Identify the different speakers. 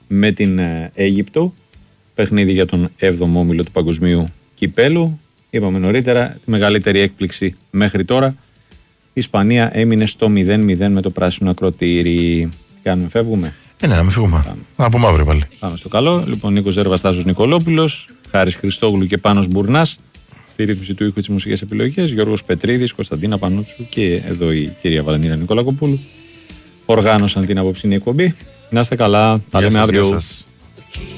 Speaker 1: με την Αίγυπτο. Παιχνίδι για τον 7ο όμιλο του Παγκοσμίου Κυπέλου. Είπαμε νωρίτερα, τη μεγαλύτερη έκπληξη μέχρι τώρα. Η Ισπανία έμεινε στο 0-0 με το πράσινο ακροτήρι. Τι κάνουμε, φεύγουμε?
Speaker 2: Ναι, να μην φύγουμε. Από μαύρο πάλι.
Speaker 1: Πάμε στο καλό. Λοιπόν, Νίκος Ζέρβας, Τάσος Νικολόπουλος, Χάρης Χριστόγλου και Πάνος Μπουρνάς. Στη ρύθμιση του ήχου της μουσικές επιλογές, Γιώργος Πετρίδης, Κωνσταντίνα Πανούτσου και εδώ η κυρία Βαλεντίνα Νικολακοπούλου. Οργάνωσαν την απόψινή εκπομπή. Να είστε καλά. Τα λέμε αύριο.